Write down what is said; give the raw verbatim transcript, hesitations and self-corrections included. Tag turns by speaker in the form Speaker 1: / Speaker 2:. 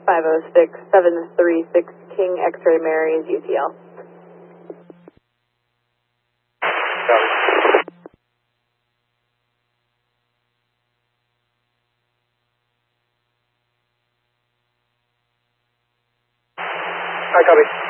Speaker 1: five oh six, seven three six King X-ray Mary's U T L.
Speaker 2: I copy.